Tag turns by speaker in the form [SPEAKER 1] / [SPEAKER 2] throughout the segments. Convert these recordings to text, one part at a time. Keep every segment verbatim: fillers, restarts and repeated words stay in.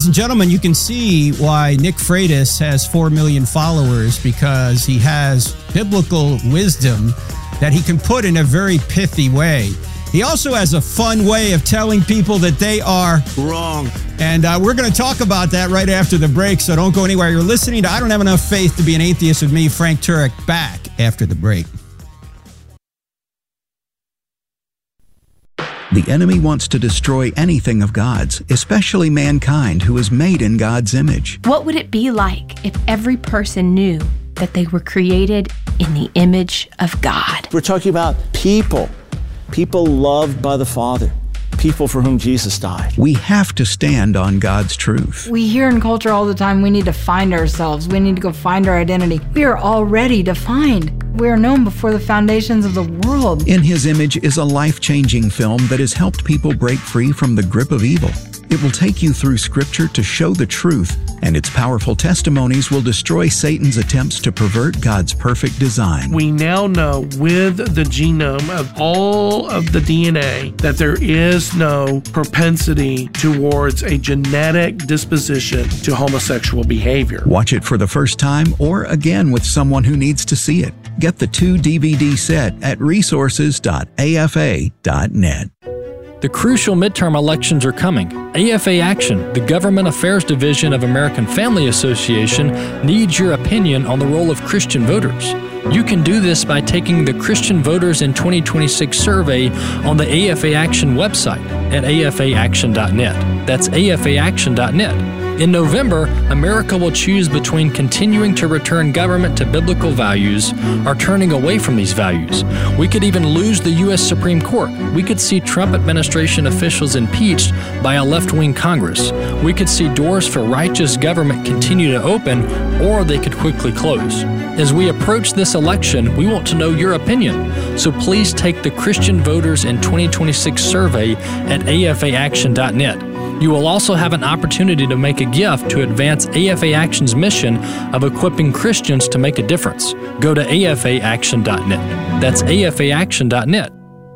[SPEAKER 1] and gentlemen, you can see why Nick Freitas has four million followers, because he has biblical wisdom that he can put in a very pithy way. He also has a fun way of telling people that they are
[SPEAKER 2] wrong.
[SPEAKER 1] And uh, we're going to talk about that right after the break, so don't go anywhere. You're listening to I Don't Have Enough Faith to Be an Atheist with me, Frank Turek, back after the break.
[SPEAKER 3] The enemy wants to destroy anything of God's, especially mankind who is made in God's image.
[SPEAKER 4] What would it be like if every person knew that they were created in the image of God?
[SPEAKER 2] We're talking about people, people loved by the Father, people for whom Jesus died.
[SPEAKER 3] We have to stand on God's truth.
[SPEAKER 5] We hear in culture all the time, we need to find ourselves. We need to go find our identity. We are already defined. We are known before the foundations of the world.
[SPEAKER 3] In His Image is a life-changing film that has helped people break free from the grip of evil. It will take you through Scripture to show the truth, and its powerful testimonies will destroy Satan's attempts to pervert God's perfect design.
[SPEAKER 6] We now know with the genome of all of the D N A that there is no propensity towards a genetic disposition to homosexual behavior.
[SPEAKER 3] Watch it for the first time or again with someone who needs to see it. Get the two D V D set at resources dot a f a dot net.
[SPEAKER 7] The crucial midterm elections are coming. A F A Action, the Government Affairs Division of American Family Association, needs your opinion on the role of Christian voters. You can do this by taking the Christian Voters in twenty twenty-six survey on the A F A Action website at a f a action dot net. That's a f a action dot net. In November, America will choose between continuing to return government to biblical values or turning away from these values. We could even lose the U S Supreme Court. We could see Trump administration officials impeached by a left-wing Congress. We could see doors for righteous government continue to open, or they could quickly close. As we approach this election, we want to know your opinion. So please take the Christian Voters in twenty twenty-six survey at a f a action dot net. You will also have an opportunity to make a gift to advance A F A Action's mission of equipping Christians to make a difference. Go to a f a action dot net. That's a f a action dot net.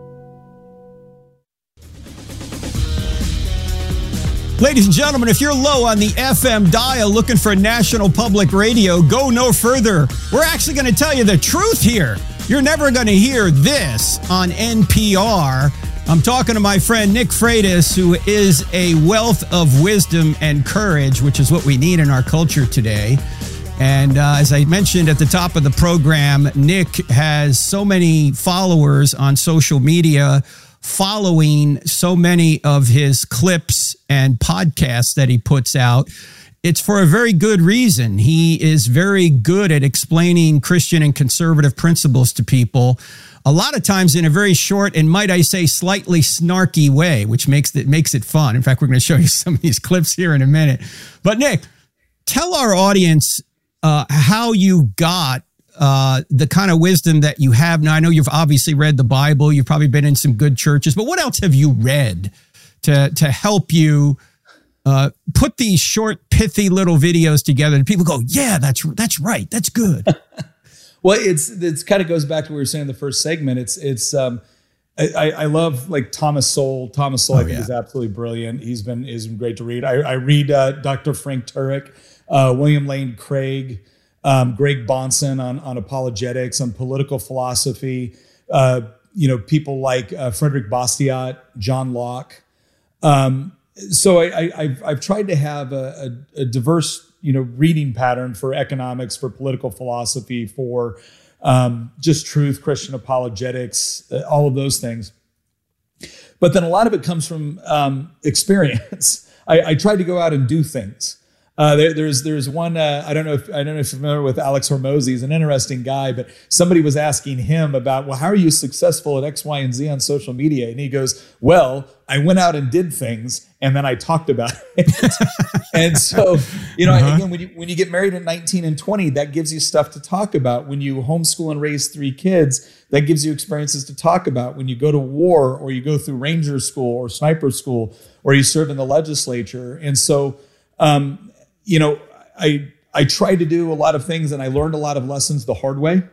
[SPEAKER 1] Ladies and gentlemen, if you're low on the F M dial looking for National Public Radio, go no further. We're actually going to tell you the truth here. You're never going to hear this on N P R. I'm talking to my friend Nick Freitas, who is a wealth of wisdom and courage, which is what we need in our culture today. And uh, as I mentioned at the top of the program, Nick has so many followers on social media, following so many of his clips and podcasts that he puts out. It's for a very good reason. He is very good at explaining Christian and conservative principles to people, a lot of times in a very short and, might I say, slightly snarky way, which makes it makes it fun. In fact, we're going to show you some of these clips here in a minute. But Nick, tell our audience uh, how you got uh, the kind of wisdom that you have now. I know you've obviously read the Bible. You've probably been in some good churches, but what else have you read to to help you uh, put these short, pithy little videos together and people go, yeah, that's that's right. That's good.
[SPEAKER 8] Well, it's it's kind of goes back to what we were saying in the first segment. It's it's um, I, I love like Thomas Sowell. Thomas Sowell, oh, I think, yeah. is absolutely brilliant. He's been is been great to read. I, I read uh, Doctor Frank Turek, uh, William Lane Craig, um, Greg Bahnsen on on apologetics, on political philosophy. Uh, you know, people like uh, Frederick Bastiat, John Locke. Um, so I, I, I've I've tried to have a, a, a diverse, you know, reading pattern for economics, for political philosophy, for um, just truth, Christian apologetics, uh, all of those things. But then a lot of it comes from um, experience. I, I tried to go out and do things. Uh, there, there's there's one uh, I don't know if I don't know if you're familiar with Alex Hormozi. He's an interesting guy, but somebody was asking him about, well, how are you successful at X, Y, and Z on social media? And he goes, well, I went out and did things, and then I talked about it. And so, you know, uh-huh. again, when you when you get married at nineteen and twenty, that gives you stuff to talk about. When you homeschool and raise three kids, that gives you experiences to talk about. When you go to war, or you go through Ranger School or Sniper School, or you serve in the legislature, and so. Um, You know, I I tried to do a lot of things, and I learned a lot of lessons the hard way.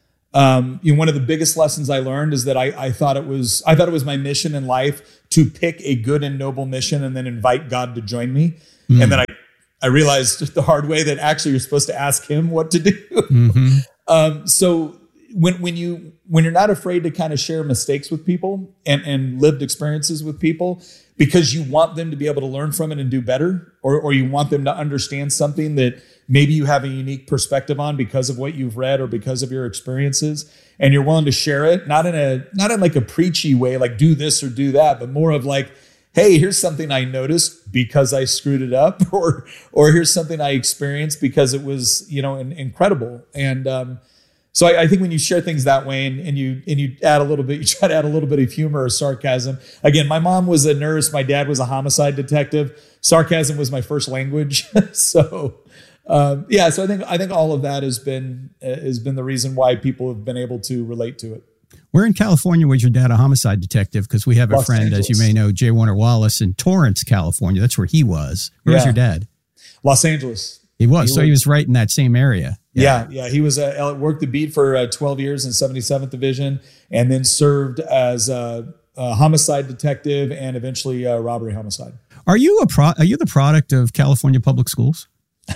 [SPEAKER 8] Um, you know, one of the biggest lessons I learned is that I, I thought it was I thought it was my mission in life to pick a good and noble mission and then invite God to join me. Mm. And then I, I realized the hard way that actually you're supposed to ask him what to do. Mm-hmm. um, so when when you when you're not afraid to kind of share mistakes with people and, and lived experiences with people because you want them to be able to learn from it and do better, or or you want them to understand something that maybe you have a unique perspective on because of what you've read or because of your experiences, and you're willing to share it, not in a not in like a preachy way, like do this or do that, but more of like, hey, here's something I noticed because I screwed it up, or or here's something I experienced because it was, you know, in, incredible. And um, so I, I think when you share things that way and, and you and you add a little bit, you try to add a little bit of humor or sarcasm. Again, my mom was a nurse, my dad was a homicide detective. Sarcasm was my first language, so. Um, yeah, so I think I think all of that has been uh, has been the reason why people have been able to relate to it.
[SPEAKER 1] Where in California was your dad a homicide detective? Because we have a
[SPEAKER 8] Los
[SPEAKER 1] friend,
[SPEAKER 8] Angeles.
[SPEAKER 1] as you may know, J. Warner Wallace in Torrance, California. That's where he was. Where
[SPEAKER 8] Yeah.
[SPEAKER 1] was your dad?
[SPEAKER 8] Los Angeles.
[SPEAKER 1] He was.
[SPEAKER 8] He
[SPEAKER 1] so
[SPEAKER 8] was-
[SPEAKER 1] he was right in that same area.
[SPEAKER 8] Yeah, yeah. He was uh, worked the beat for uh, twelve years in seventy-seventh Division, and then served as a, a homicide detective and eventually uh, robbery homicide.
[SPEAKER 1] Are you a pro? Are you the product of California public schools?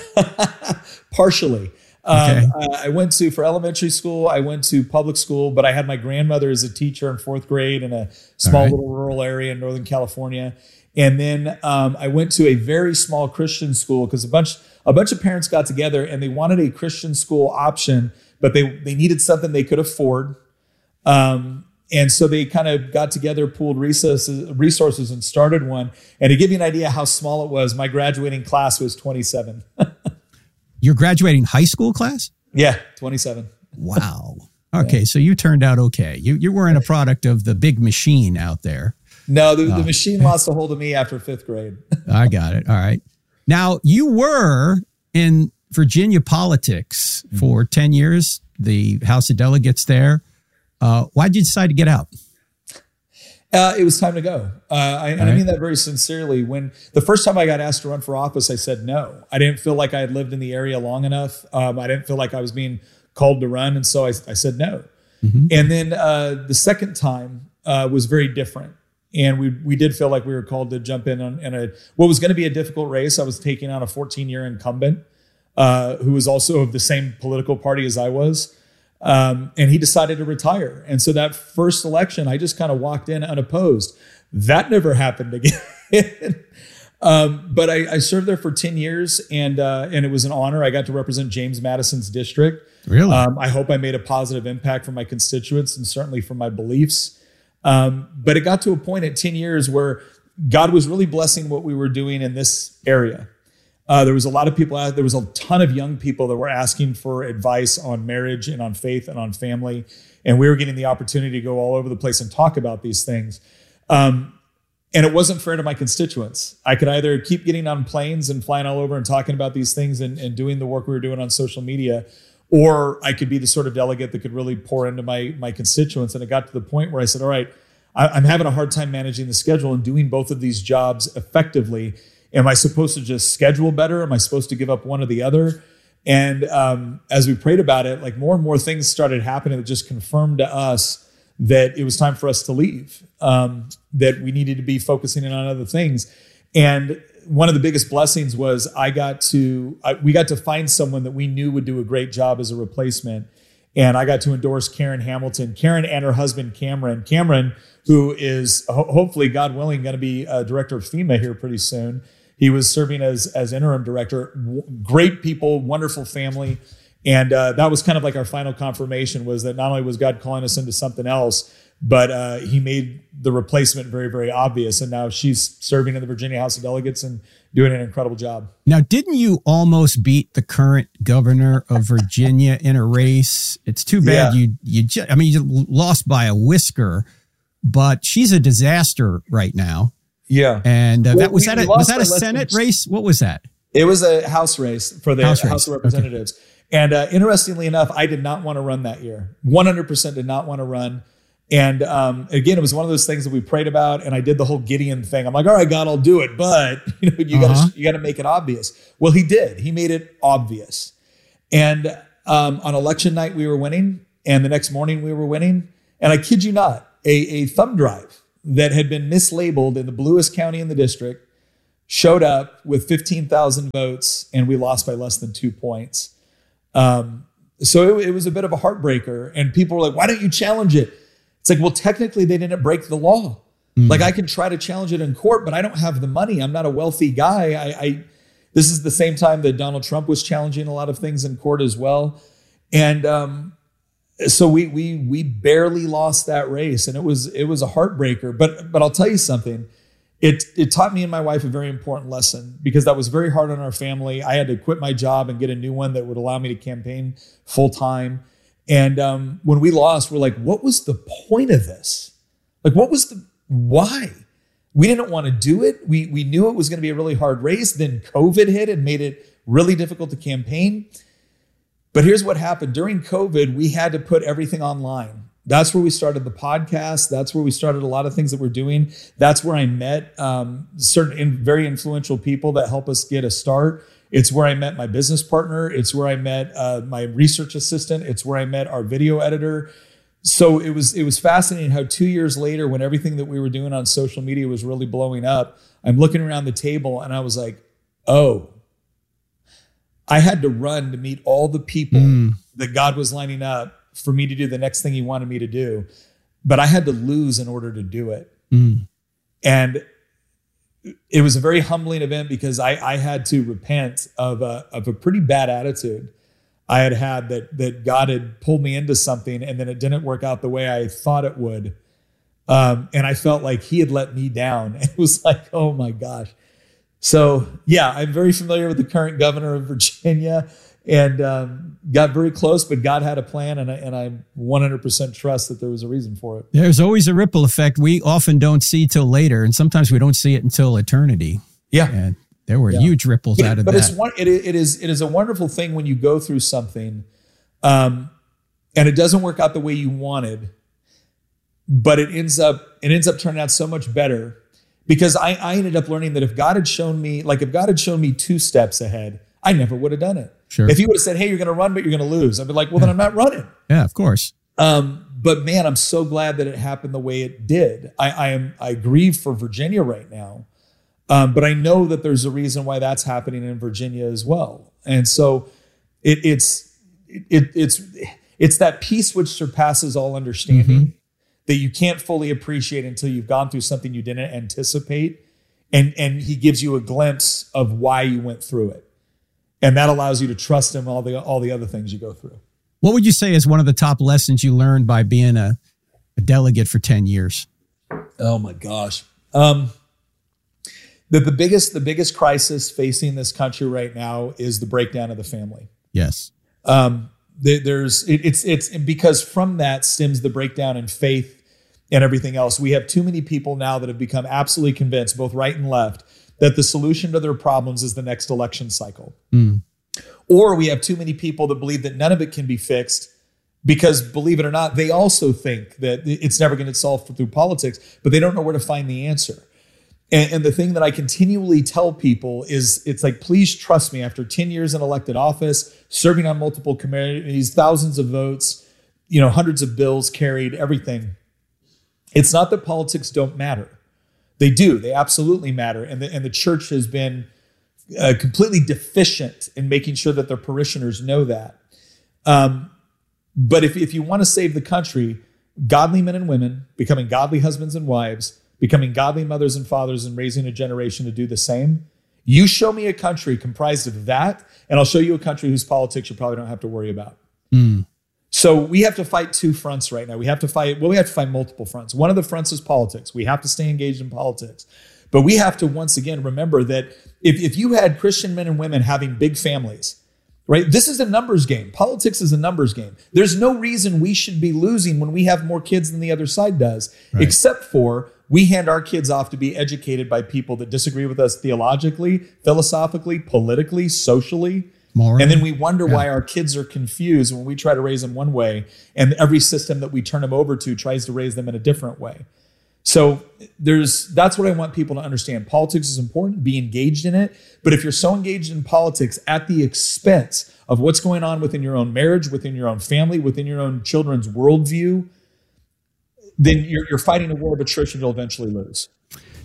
[SPEAKER 8] Partially.
[SPEAKER 1] Okay.
[SPEAKER 8] Um, I went to, for elementary school, I went to public school, but I had my grandmother as a teacher in fourth grade in a small
[SPEAKER 1] All right.
[SPEAKER 8] little rural area in Northern California. And then um, I went to a very small Christian school because a bunch, a bunch of parents got together and they wanted a Christian school option, but they, they needed something they could afford. Um, and so they kind of got together, pooled resources, resources and started one. And to give you an idea how small it was, my graduating class was twenty-seven.
[SPEAKER 1] Your graduating high school class?
[SPEAKER 8] Yeah, twenty-seven.
[SPEAKER 1] Wow. Okay, so you turned out okay. You you weren't a product of the big machine out there.
[SPEAKER 8] No, the, the machine lost a hold of me after fifth grade.
[SPEAKER 1] I got it. All right. Now, you were in Virginia politics for ten years, the House of Delegates there. Uh, why did you decide to get out?
[SPEAKER 8] Uh, it was time to go. Uh, I, and I
[SPEAKER 1] right.
[SPEAKER 8] mean that very sincerely. When the first time I got asked to run for office, I said no. I didn't feel like I had lived in the area long enough. Um, I didn't feel like I was being called to run. And so I, I said no. Mm-hmm. And then uh, the second time uh, was very different. And we we did feel like we were called to jump in on in a what was going to be a difficult race. I was taking on a fourteen-year incumbent uh, who was also of the same political party as I was. Um, and he decided to retire. And so that first election, I just kind of walked in unopposed. That never happened again. um, but I, I served there for ten years, and uh, and it was an honor. I got to represent James Madison's district.
[SPEAKER 1] Really?
[SPEAKER 8] Um, I hope I made a positive impact for my constituents and certainly for my beliefs. Um, but it got to a point at ten years where God was really blessing what we were doing in this area. Uh, there was a lot of people out there. was a ton of young people that were asking for advice on marriage and on faith and on family. And we were getting the opportunity to go all over the place and talk about these things. Um, and it wasn't fair to my constituents. I could either keep getting on planes and flying all over and talking about these things and, and doing the work we were doing on social media, or I could be the sort of delegate that could really pour into my, my constituents. And it got to the point where I said, all right, I, I'm having a hard time managing the schedule and doing both of these jobs effectively. Am I supposed to just schedule better? Am I supposed to give up one or the other? And um, as we prayed about it, like more and more things started happening that just confirmed to us that it was time for us to leave, um, that we needed to be focusing in on other things. And one of the biggest blessings was I got to, I, we got to find someone that we knew would do a great job as a replacement. And I got to endorse Karen Hamilton, Karen and her husband, Cameron. Cameron, who is ho- hopefully, God willing, going to be a director of FEMA here pretty soon. He was serving as, as interim director. W- great people, wonderful family. And uh, that was kind of like our final confirmation, was that not only was God calling us into something else, but uh, he made the replacement very, very obvious. And now she's serving in the Virginia House of Delegates and doing an incredible job.
[SPEAKER 1] Now, didn't you almost beat the current governor of Virginia in a race? It's too bad
[SPEAKER 8] Yeah.
[SPEAKER 1] you, you just, I mean, you lost by a whisker, but she's a disaster right now.
[SPEAKER 8] Yeah.
[SPEAKER 1] And uh,
[SPEAKER 8] Well,
[SPEAKER 1] that was
[SPEAKER 8] we-
[SPEAKER 1] that
[SPEAKER 8] we
[SPEAKER 1] a, was
[SPEAKER 8] lost
[SPEAKER 1] that
[SPEAKER 8] by
[SPEAKER 1] a
[SPEAKER 8] less
[SPEAKER 1] Senate
[SPEAKER 8] than-
[SPEAKER 1] race? What was that?
[SPEAKER 8] It was a House race for the
[SPEAKER 1] House
[SPEAKER 8] House,
[SPEAKER 1] race.
[SPEAKER 8] of Representatives. Okay. And uh, interestingly enough, I did not want to run that year. one hundred percent did not want to run. And um, again, it was one of those things that we prayed about, and I did the whole Gideon thing. I'm like, all right, God, I'll do it, but you know, you uh-huh. gotta you gotta make it obvious. Well, he did. He made it obvious. And um, on election night, we were winning, and the next morning we were winning. And I kid you not, a, a thumb drive that had been mislabeled in the bluest county in the district showed up with fifteen thousand votes, and we lost by less than two points. Um, so it, it was a bit of a heartbreaker, and people were like, why don't you challenge it? It's like, well, technically they didn't break the law. Mm. Like I can try to challenge it in court, but I don't have the money. I'm not a wealthy guy. I, I this is the same time that Donald Trump was challenging a lot of things in court as well. And um, so we we we barely lost that race, and it was it was a heartbreaker. But but I'll tell you something. It it taught me and my wife a very important lesson, because that was very hard on our family. I had to quit my job and get a new one that would allow me to campaign full time. And um, when we lost, we're like, what was the point of this? Like, what was the, why? We didn't want to do it. We, we knew it was going to be a really hard race. Then COVID hit and made it really difficult to campaign. But here's what happened. During COVID, we had to put everything online. That's where we started the podcast. That's where we started a lot of things that we're doing. That's where I met um, certain in, very influential people that help us get a start. It's where I met my business partner. It's where I met uh, my research assistant. It's where I met our video editor. So it was it was fascinating how two years later, when everything that we were doing on social media was really blowing up, I'm looking around the table and I was like, oh, I had to run to meet all the people mm. that God was lining up for me to do the next thing he wanted me to do. But I had to lose in order to do it. Mm. And it was a very humbling event, because I, I had to repent of a, of a pretty bad attitude I had had, that, that God had pulled me into something and then it didn't work out the way I thought it would. Um, and I felt like he had let me down. It was like, oh my gosh. So yeah, I'm very familiar with the current governor of Virginia, and um, got very close, but God had a plan, and I, and I one hundred percent trust that there was a reason for it.
[SPEAKER 1] There's always a ripple effect we often don't see till later, and sometimes we don't see it until eternity.
[SPEAKER 8] Yeah.
[SPEAKER 1] And there were
[SPEAKER 8] yeah.
[SPEAKER 1] huge ripples
[SPEAKER 8] yeah,
[SPEAKER 1] out of
[SPEAKER 8] but
[SPEAKER 1] that.
[SPEAKER 8] But it's one, it, it is it is a wonderful thing when you go through something, um, and it doesn't work out the way you wanted, but it ends up it ends up turning out so much better, because I, I ended up learning that if God had shown me, like if God had shown me two steps ahead, I never would have done it.
[SPEAKER 1] Sure.
[SPEAKER 8] If he would have said, hey, you're going to run, but you're going to lose, I'd be like, well, yeah. then I'm not running.
[SPEAKER 1] Yeah, of course.
[SPEAKER 8] Um, but man, I'm so glad that it happened the way it did. I, I am, I grieve for Virginia right now. Um, but I know that there's a reason why that's happening in Virginia as well. And so it, it's, it, it's, it's that peace which surpasses all understanding mm-hmm. that you can't fully appreciate until you've gone through something you didn't anticipate. And, and he gives you a glimpse of why you went through it. And that allows you to trust him all the all the other things you go through.
[SPEAKER 1] What would you say is one of the top lessons you learned by being a, a delegate for ten years?
[SPEAKER 8] Oh my gosh. Um, the, the biggest the biggest crisis facing this country right now is the breakdown of the family.
[SPEAKER 1] Yes.
[SPEAKER 8] Um, the, there's it, it's it's because from that stems the breakdown in faith and everything else. We have too many people now that have become absolutely convinced, both right and left, that the solution to their problems is the next election cycle. Mm. Or we have too many people that believe that none of it can be fixed because, believe it or not, they also think that it's never going to get solved through politics, but they don't know where to find the answer. And, and the thing that I continually tell people is, it's like, please trust me, after ten years in elected office, serving on multiple committees, thousands of votes, you know, hundreds of bills carried, everything. It's not that politics don't matter. They do. They absolutely matter. And the, and the church has been uh, completely deficient in making sure that their parishioners know that. Um, but if, if you want to save the country, godly men and women, becoming godly husbands and wives, becoming godly mothers and fathers, and raising a generation to do the same, you show me a country comprised of that, and I'll show you a country whose politics you probably don't have to worry about. Mm. So we have to fight two fronts right now. We have to fight, well, we have to fight multiple fronts. One of the fronts is politics. We have to stay engaged in politics. But we have to, once again, remember that if, if you had Christian men and women having big families, right? This is a numbers game. Politics is a numbers game. There's no reason we should be losing when we have more kids than the other side does, right. Except for we hand our kids off to be educated by people that disagree with us theologically, philosophically, politically, socially. Morally. And then we wonder yeah. why our kids are confused when we try to raise them one way, and every system that we turn them over to tries to raise them in a different way. So there's that's what I want people to understand. Politics is important. Be engaged in it. But if you're so engaged in politics at the expense of what's going on within your own marriage, within your own family, within your own children's worldview, then you're, you're fighting a war of attrition you'll eventually lose.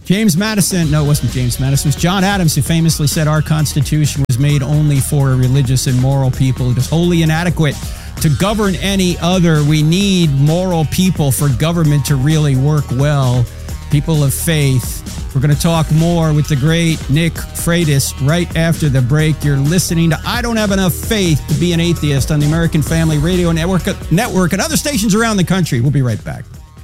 [SPEAKER 1] James Madison, no, it wasn't James Madison. It was John Adams who famously said our Constitution was made only for a religious and moral people. It is wholly inadequate to govern any other. We need moral people for government to really work well. People of faith. We're going to talk more with the great Nick Freitas right after the break. You're listening to I Don't Have Enough Faith to Be an Atheist on the American Family Radio Network, Network and other stations around the country. We'll be right back.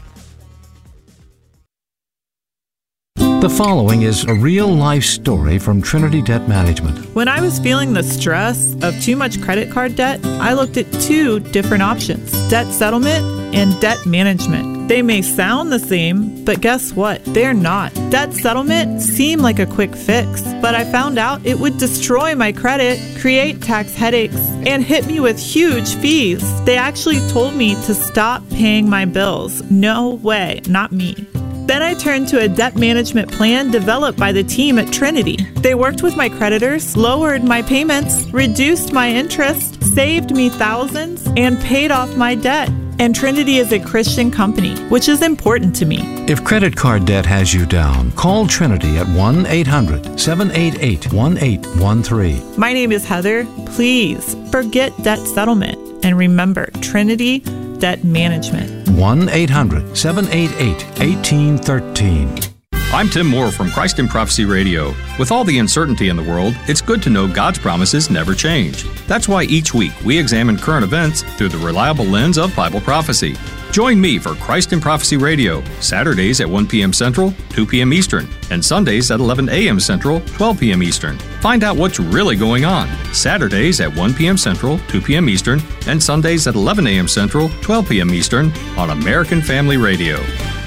[SPEAKER 9] The following is a real-life story from Trinity Debt Management.
[SPEAKER 10] When I was feeling the stress of too much credit card debt, I looked at two different options, debt settlement and debt management. They may sound the same, but guess what? They're not. Debt settlement seemed like a quick fix, but I found out it would destroy my credit, create tax headaches, and hit me with huge fees. They actually told me to stop paying my bills. No way, not me. Then I turned to a debt management plan developed by the team at Trinity. They worked with my creditors, lowered my payments, reduced my interest, saved me thousands, and paid off my debt. And Trinity is a Christian company, which is important to me.
[SPEAKER 9] If credit card debt has you down, call Trinity at one eight hundred seven eight eight one eight one three.
[SPEAKER 10] My name is Heather. Please forget debt settlement and remember Trinity Debt Management.
[SPEAKER 9] one eight hundred seven eight eight one eight one three.
[SPEAKER 11] I'm Tim Moore from Christ in Prophecy Radio. With all the uncertainty in the world, it's good to know God's promises never change. That's why each week we examine current events through the reliable lens of Bible prophecy. Join me for Christ in Prophecy Radio, Saturdays at one p.m. Central, two p.m. Eastern, and Sundays at eleven a.m. Central, twelve p.m. Eastern. Find out what's really going on. Saturdays at one p.m. Central, two p.m. Eastern, and Sundays at eleven a.m. Central, twelve p.m. Eastern on American Family Radio.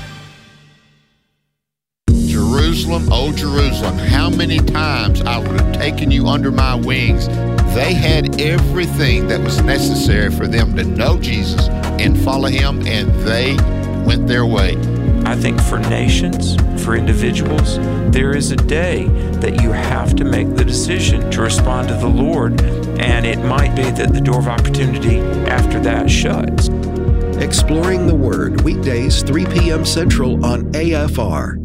[SPEAKER 12] Jerusalem, oh Jerusalem, how many times I would have taken you under my wings. They had everything that was necessary for them to know Jesus and follow him, and they went their way.
[SPEAKER 13] I think for nations, for individuals, there is a day that you have to make the decision to respond to the Lord, and it might be that the door of opportunity after that shuts.
[SPEAKER 14] Exploring the Word, weekdays, three p.m. Central on A F R.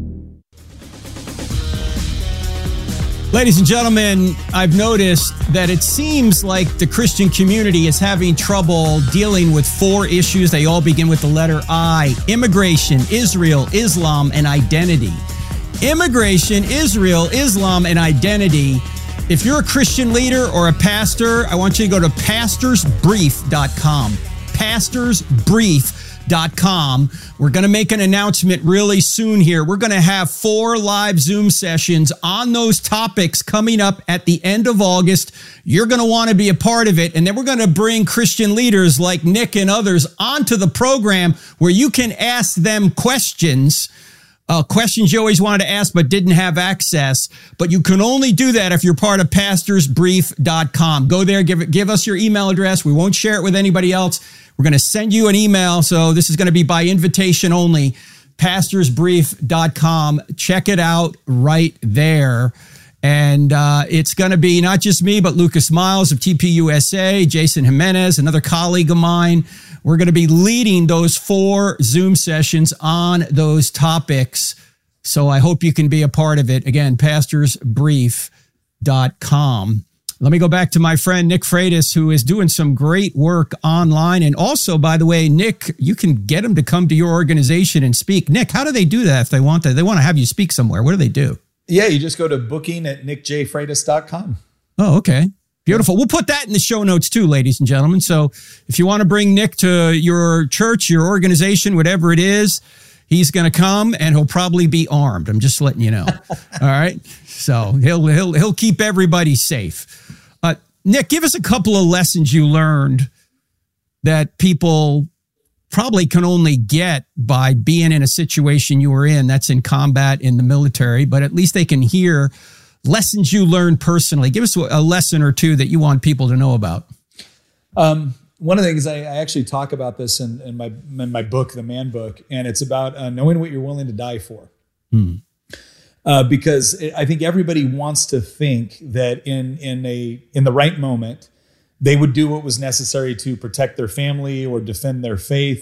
[SPEAKER 1] Ladies and gentlemen, I've noticed that it seems like the Christian community is having trouble dealing with four issues. They all begin with the letter I: immigration, Israel, Islam, and identity. Immigration, Israel, Islam, and identity. If you're a Christian leader or a pastor, I want you to go to pastors brief dot com. pastors brief dot com. We're going to make an announcement really soon here. We're going to have four live Zoom sessions on those topics coming up at the end of August. You're going to want to be a part of it. And then we're going to bring Christian leaders like Nick and others onto the program where you can ask them questions. Uh, questions you always wanted to ask but didn't have access. But you can only do that if you're part of pastors brief dot com. Go there, give it, give us your email address. We won't share it with anybody else. We're going to send you an email. So this is going to be by invitation only. pastors brief dot com. Check it out right there. And uh, it's going to be not just me, but Lucas Miles of T P U S A, Jason Jimenez, another colleague of mine. We're going to be leading those four Zoom sessions on those topics. So I hope you can be a part of it. Again, pastors brief dot com. Let me go back to my friend Nick Freitas, who is doing some great work online. And also, by the way, Nick, you can get them to come to your organization and speak. Nick, how do they do that if they want to? They want to have you speak somewhere. What do they do?
[SPEAKER 8] Yeah, you just go to booking at nick j freitas dot com.
[SPEAKER 1] Oh, okay. Beautiful. We'll put that in the show notes too, ladies and gentlemen. So if you want to bring Nick to your church, your organization, whatever it is, he's going to come and he'll probably be armed. I'm just letting you know. All right. So he'll, he'll, he'll keep everybody safe. Uh, Nick, give us a couple of lessons you learned that people probably can only get by being in a situation you were in. That's in combat, in the military, but at least they can hear lessons you learned personally. Give us a lesson or two that you want people to know about.
[SPEAKER 8] Um, one of the things I, I actually talk about this in, in my in my book, The Man Book, and it's about uh, knowing what you're willing to die for. Hmm. Uh, because I think everybody wants to think that in in a in the right moment, they would do what was necessary to protect their family or defend their faith.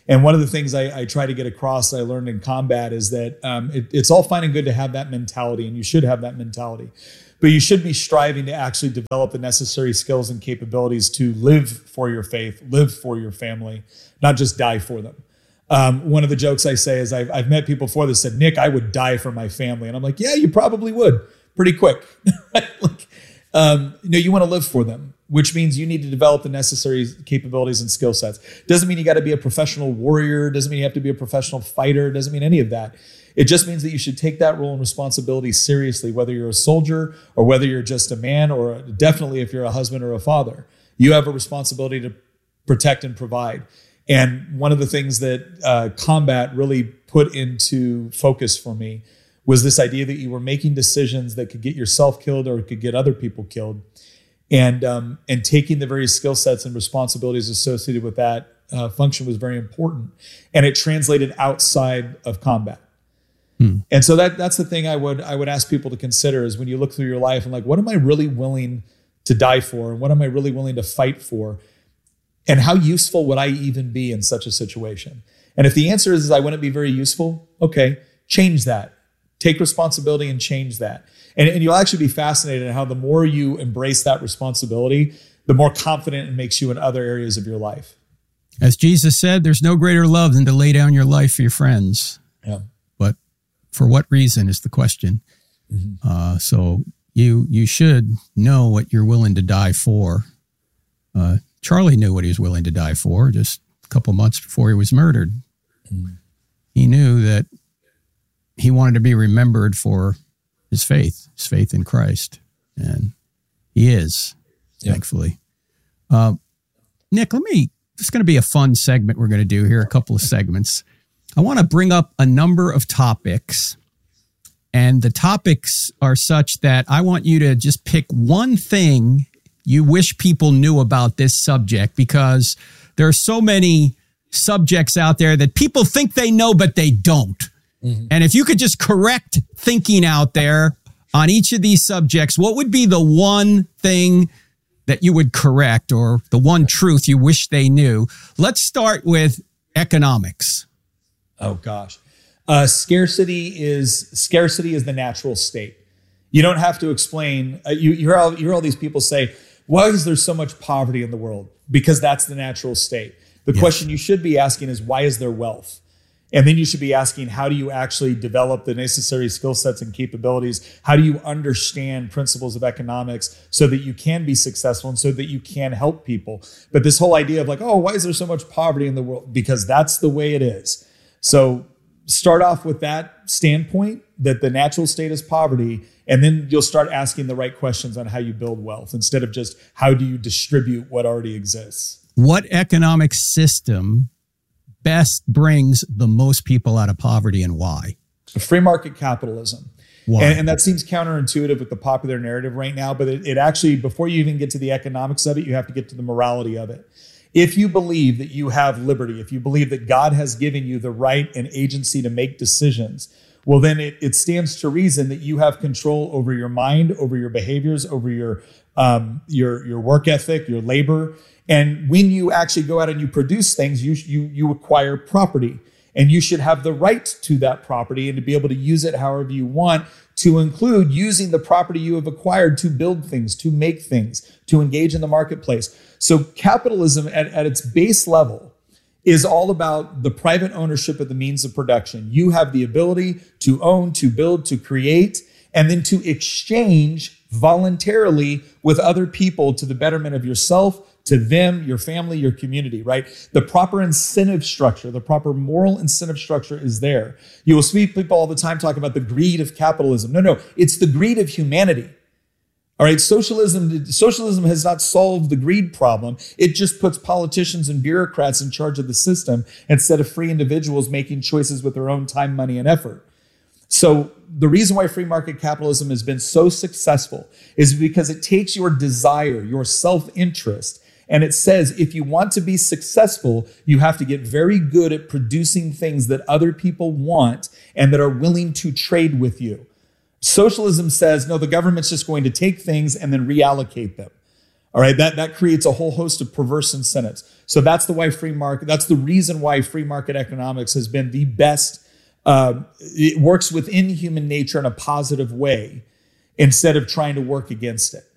[SPEAKER 8] And one of the things I, I try to get across that I learned in combat is that um, it, it's all fine and good to have that mentality, and you should have that mentality. But you should be striving to actually develop the necessary skills and capabilities to live for your faith, live for your family, not just die for them. Um, one of the jokes I say is I've, I've met people before that said, Nick, I would die for my family. And I'm like, yeah, you probably would pretty quick. like, um, you know, you want to live for them, which means you need to develop the necessary capabilities and skill sets. Doesn't mean you got to be a professional warrior. Doesn't mean you have to be a professional fighter. Doesn't mean any of that. It just means that you should take that role and responsibility seriously, whether you're a soldier or whether you're just a man, or definitely if you're a husband or a father. You have a responsibility to protect and provide. And one of the things that uh, combat really put into focus for me was this idea that you were making decisions that could get yourself killed or could get other people killed. And um, and taking the various skill sets and responsibilities associated with that uh, function was very important. And it translated outside of combat. Hmm. And so that that's the thing I would I would ask people to consider is when you look through your life and like, what am I really willing to die for? And what am I really willing to fight for? And how useful would I even be in such a situation? And if the answer is, is I wouldn't be very useful, okay, change that. Take responsibility and change that. And, and you'll actually be fascinated at how the more you embrace that responsibility, the more confident it makes you in other areas of your life.
[SPEAKER 1] As Jesus said, there's no greater love than to lay down your life for your friends.
[SPEAKER 8] Yeah.
[SPEAKER 1] But for what reason is the question. Mm-hmm. Uh, so you you should know what you're willing to die for. Uh, Charlie knew what he was willing to die for just a couple months before he was murdered. Mm-hmm. He knew that he wanted to be remembered for his faith, his faith in Christ. And he is, yeah. thankfully. Uh, Nick, let me, this is going to be a fun segment we're going to do here, a couple of segments. I want to bring up a number of topics, and the topics are such that I want you to just pick one thing you wish people knew about this subject, because there are so many subjects out there that people think they know, but they don't. Mm-hmm. And if you could just correct thinking out there on each of these subjects, what would be the one thing that you would correct, or the one truth you wish they knew? Let's start with economics.
[SPEAKER 8] Oh gosh. Uh, scarcity is scarcity is the natural state. You don't have to explain. Uh, you, you, hear all, you hear all these people say, why is there so much poverty in the world? Because that's the natural state. The yes. question you should be asking is, why is there wealth? And then you should be asking, how do you actually develop the necessary skill sets and capabilities? How do you understand principles of economics so that you can be successful and so that you can help people? But this whole idea of like, oh, why is there so much poverty in the world? Because that's the way it is. So start off with that standpoint, that the natural state is poverty, and then you'll start asking the right questions on how you build wealth instead of just how do you distribute what already exists.
[SPEAKER 1] What economic system best brings the most people out of poverty, and why?
[SPEAKER 8] Free market capitalism.
[SPEAKER 1] Why?
[SPEAKER 8] And, and that seems counterintuitive with the popular narrative right now, but it, it actually, before you even get to the economics of it, you have to get to the morality of it. If you believe that you have liberty, if you believe that God has given you the right and agency to make decisions, well, then it, it stands to reason that you have control over your mind, over your behaviors, over your um, your your work ethic, your labor. And when you actually go out and you produce things, you you you acquire property, and you should have the right to that property and to be able to use it however you want, to include using the property you have acquired to build things, to make things, to engage in the marketplace. So capitalism at, at its base level is all about the private ownership of the means of production. You have the ability to own, to build, to create, and then to exchange voluntarily with other people to the betterment of yourself, to them, your family, your community, right? The proper incentive structure, the proper moral incentive structure is there. You will see people all the time talk about the greed of capitalism. No, no, it's the greed of humanity. All right, socialism, socialism has not solved the greed problem. It just puts politicians and bureaucrats in charge of the system instead of free individuals making choices with their own time, money, and effort. So the reason why free market capitalism has been so successful is because it takes your desire, your self-interest, and it says if you want to be successful, you have to get very good at producing things that other people want and that are willing to trade with you. Socialism says, no, the government's just going to take things and then reallocate them. All right, that, that creates a whole host of perverse incentives. So that's the why free market, that's the reason why free market economics has been the best. Uh, it works within human nature in a positive way instead of trying to work against it.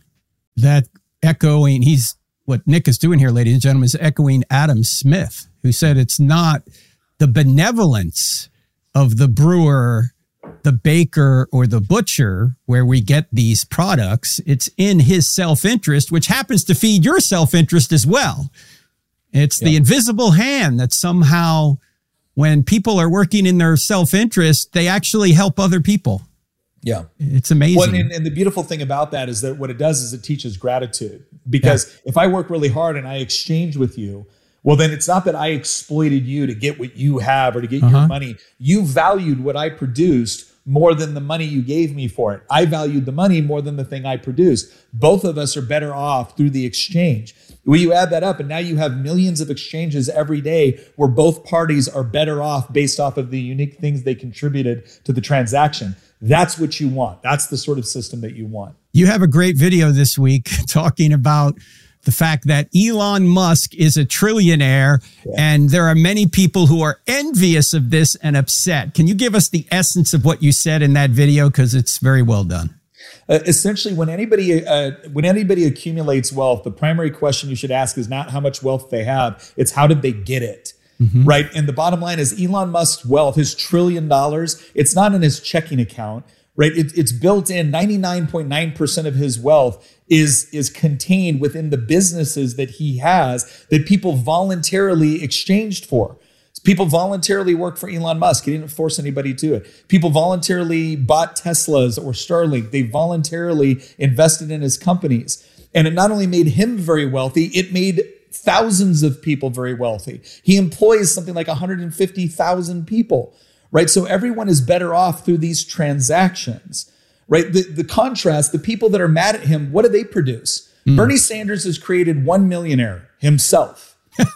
[SPEAKER 1] That echoing, he's what Nick is doing here, ladies and gentlemen, is echoing Adam Smith, who said it's not the benevolence of the brewer, the baker, or the butcher where we get these products. It's in his self-interest, which happens to feed your self-interest as well. It's yeah. the invisible hand that somehow, when people are working in their self-interest, they actually help other people.
[SPEAKER 8] Yeah.
[SPEAKER 1] It's amazing.
[SPEAKER 8] Well, and, and the beautiful thing about that is that what it does is it teaches gratitude. Because yeah. if I work really hard and I exchange with you, well, then it's not that I exploited you to get what you have or to get uh-huh. your money. You valued what I produced more than the money you gave me for it. I valued the money more than the thing I produced. Both of us are better off through the exchange. Well, you add that up, and now you have millions of exchanges every day where both parties are better off based off of the unique things they contributed to the transaction. That's what you want. That's the sort of system that you want.
[SPEAKER 1] You have a great video this week talking about the fact that Elon Musk is a trillionaire, yeah. and there are many people who are envious of this and upset. Can you give us the essence of what you said in that video? Because it's very well done.
[SPEAKER 8] Uh, essentially, when anybody uh, when anybody accumulates wealth, the primary question you should ask is not how much wealth they have. It's how did they get it? Mm-hmm. Right. And the bottom line is Elon Musk's wealth, his trillion dollars, it's not in his checking account. Right. It, it's built in. ninety-nine point nine percent of his wealth is, is contained within the businesses that he has that people voluntarily exchanged for. People voluntarily work for Elon Musk. He didn't force anybody to it. People voluntarily bought Teslas or Starlink. They voluntarily invested in his companies. And it not only made him very wealthy, it made thousands of people very wealthy. He employs something like one hundred fifty thousand people. Right. So everyone is better off through these transactions. Right. The, the contrast, the people that are mad at him, what do they produce? Mm. Bernie Sanders has created one millionaire himself.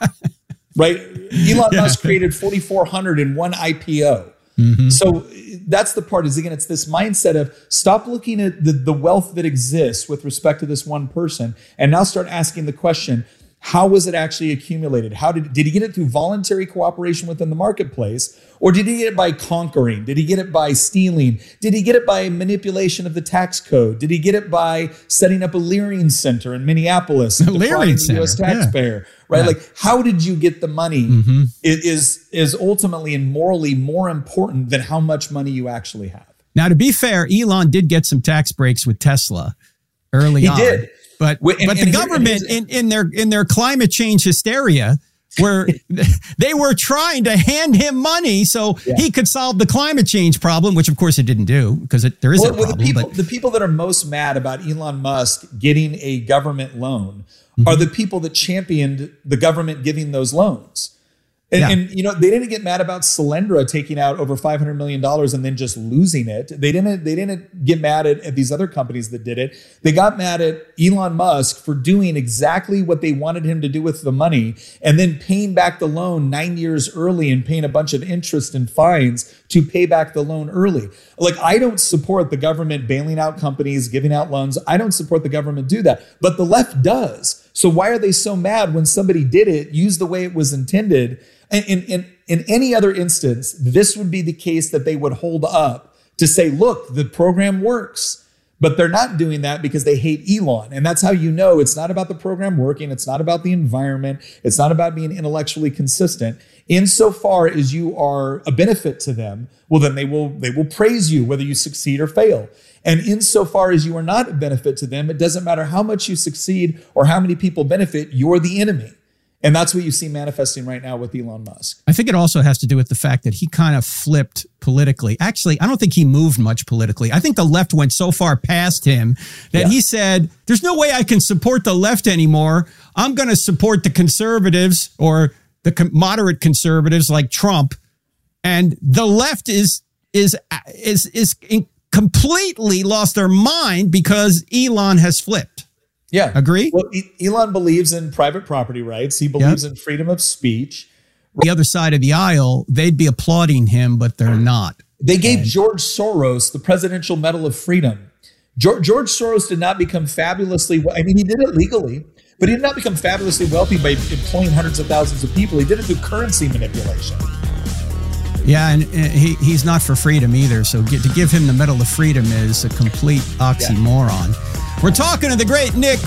[SPEAKER 8] Right. Elon yeah. Musk created forty-four hundred in one I P O. Mm-hmm. So that's the part is, again, it's this mindset of stop looking at the, the wealth that exists with respect to this one person and now start asking the question, how was it actually accumulated? How did, did he get it through voluntary cooperation within the marketplace? Or did he get it by conquering? Did he get it by stealing? Did he get it by manipulation of the tax code? Did he get it by setting up a Leering Center in Minneapolis?
[SPEAKER 1] A Leering Center,
[SPEAKER 8] the U S taxpayer, yeah. right? Yeah. Like, how did you get the money? Mm-hmm. It is, is ultimately and morally more important than how much money you actually have.
[SPEAKER 1] Now, to be fair, Elon did get some tax breaks with Tesla early
[SPEAKER 8] he
[SPEAKER 1] on.
[SPEAKER 8] He did.
[SPEAKER 1] But and, but the government in, in their in their climate change hysteria, where they were trying to hand him money so yeah. he could solve the climate change problem, which of course it didn't do because it, there is well, a problem.
[SPEAKER 8] Well, the, people,
[SPEAKER 1] but,
[SPEAKER 8] the people that are most mad about Elon Musk getting a government loan mm-hmm. are the people that championed the government giving those loans. And, yeah. and, you know, they didn't get mad about Solyndra taking out over five hundred million dollars and then just losing it. They didn't They didn't get mad at, at these other companies that did it. They got mad at Elon Musk for doing exactly what they wanted him to do with the money and then paying back the loan nine years early and paying a bunch of interest and fines to pay back the loan early. Like, I don't support the government bailing out companies, giving out loans. I don't support the government do that. But the left does. So why are they so mad when somebody did it, used the way it was intended? And in, in, in any other instance, this would be the case that they would hold up to say, look, the program works. But they're not doing that because they hate Elon. And that's how you know it's not about the program working. It's not about the environment. It's not about being intellectually consistent. Insofar as you are a benefit to them, well, then they will they will praise you whether you succeed or fail. And insofar as you are not a benefit to them, it doesn't matter how much you succeed or how many people benefit, you're the enemy. And that's what you see manifesting right now with Elon Musk.
[SPEAKER 1] I think it also has to do with the fact that he kind of flipped politically. Actually, I don't think he moved much politically. I think the left went so far past him that yeah. he said, there's no way I can support the left anymore. I'm going to support the conservatives or the moderate conservatives like Trump. And the left is is is is completely lost their mind because Elon has flipped.
[SPEAKER 8] Yeah.
[SPEAKER 1] Agree?
[SPEAKER 8] Well, Elon believes in private property rights. He believes yep. in freedom of speech.
[SPEAKER 1] The other side of the aisle, they'd be applauding him, but they're not.
[SPEAKER 8] They gave and, George Soros the Presidential Medal of Freedom George, George Soros did not become fabulously, I mean, he did it legally, but he did not become fabulously wealthy by employing hundreds of thousands of people. He did it through currency manipulation.
[SPEAKER 1] Yeah, and he, he's not for freedom either. So get, to give him the Medal of Freedom is a complete oxymoron. Yeah. We're talking to the great Nick